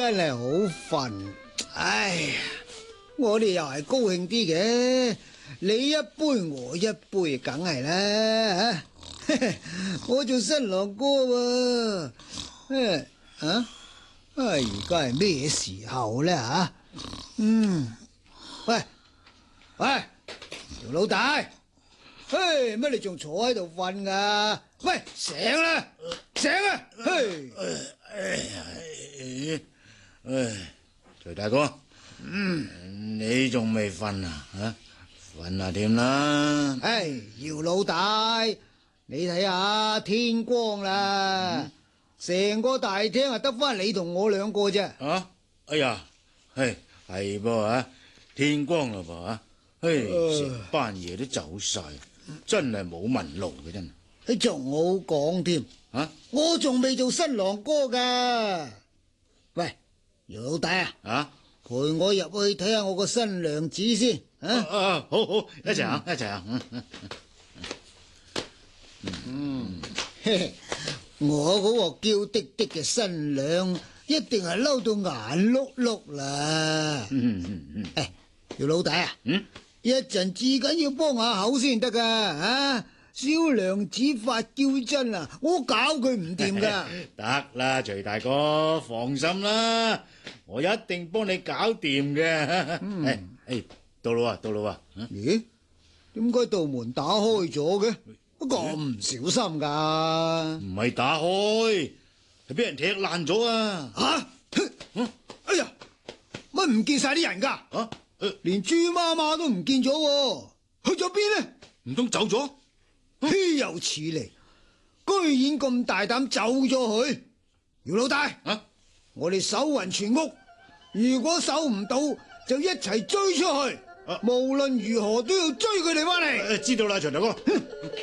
真係好瞓。唉，我哋又係高興啲嘅，你一杯我一杯，梗係啦。我做新郎哥喎，而家係咩時候咧吓？喂，姚老大，乜你仲坐喺度瞓噶？喂，醒啦，醒啊！ 徐大哥，你仲未瞓啊？瞓下添啦。 姚老大，你睇下天光啦，成個大廳啊得翻你同我兩個啫。 哎呀，係噃天光啦噃成班嘢都走晒，真係冇文路嘅真係。 你仲好講添，我仲未做新郎哥噶。喂，姚老大陪我入去睇下我個新娘子先。 好，一齊行。 我嗰個嬌滴滴嘅新娘一定係嬲到眼碌碌啦。姚老大一陣至緊要幫下口先得噶。小娘子發嬌真啊，我搞佢唔掂噶。 得啦，徐大哥放心啦，我一定幫你搞掂嘅。到啦。 咦？點解道門打開咗嘅？咁唔小心噶？ 唔係打開，係俾人踢爛咗啊！ 哎呀，乜唔見晒啲人噶？連豬媽媽都唔見咗，去咗邊呢？ 唔通走咗？ 豈有此理！居然咁大膽走咗去！姚老大，我哋搜勻全屋，如果搜唔到，就一齊追出去。無論如何都要追佢哋翻嚟。 知道啦，徐大哥。